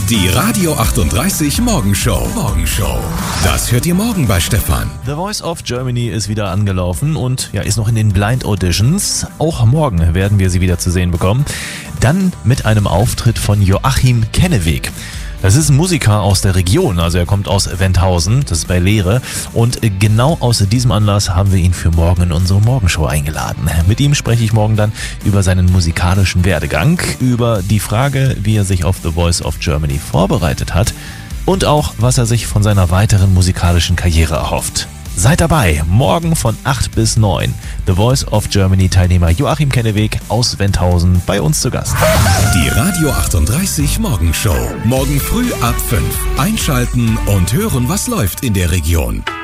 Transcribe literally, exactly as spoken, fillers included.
Die Radio achtunddreißig Morgenshow. Morgenshow. Das hört ihr morgen bei Stefan. The Voice of Germany ist wieder angelaufen und ja, ist noch in den Blind Auditions. Auch morgen werden wir sie wieder zu sehen bekommen. Dann mit einem Auftritt von Joachim Kenneweg. Das ist ein Musiker aus der Region, also er kommt aus Wenthausen, das ist bei Lehre. Und genau aus diesem Anlass haben wir ihn für morgen in unsere Morgenshow eingeladen. Mit ihm spreche ich morgen dann über seinen musikalischen Werdegang, über die Frage, wie er sich auf The Voice of Germany vorbereitet hat und auch, was er sich von seiner weiteren musikalischen Karriere erhofft. Seid dabei, morgen von acht bis neun. The Voice of Germany Teilnehmer Joachim Kenneweg aus Wenthausen bei uns zu Gast. Die Radio achtunddreißig Morgenshow. Morgen früh ab fünf. Einschalten und hören, was läuft in der Region.